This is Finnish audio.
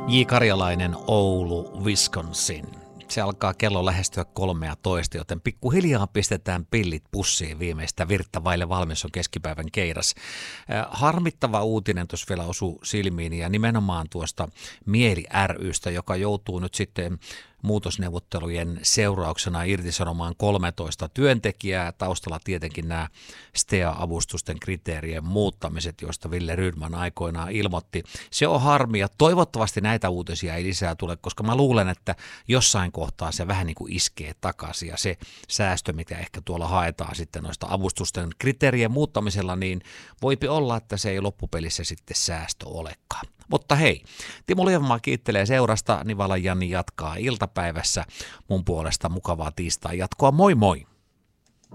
J. Karjalainen, Oulu, Wisconsin. Se alkaa kello lähestyä 13, joten pikkuhiljaa pistetään pillit pussiin, viimeistä virttä vaille valmis on keskipäivän keiras. Harmittava uutinen tuossa vielä osui silmiin ja nimenomaan tuosta Mieli ry:stä, joka joutuu nyt sitten muutosneuvottelujen seurauksena irtisanomaan 13 työntekijää. Taustalla tietenkin nämä STEA-avustusten kriteerien muuttamiset, joista Ville Rydman aikoinaan ilmoitti. Se on harmi ja toivottavasti näitä uutisia ei lisää tule, koska mä luulen, että jossain kohtaa se vähän niin kuin iskee takaisin ja se säästö, mikä ehkä tuolla haetaan sitten noista avustusten kriteerien muuttamisella, niin voipi olla, että se ei loppupelissä sitten säästö olekaan. Mutta hei, Timo Lievmaa kiittelee seurasta, Nivalan Janni jatkaa iltapäivässä. Mun puolesta mukavaa tiistai jatkoa, moi moi!